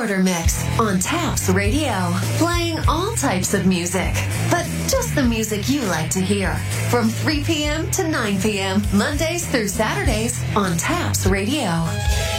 Murder Mix on Taps Radio. Playing all types of music, but just the music you like to hear. From 3 p.m. to 9 p.m., Mondays through Saturdays on Taps Radio.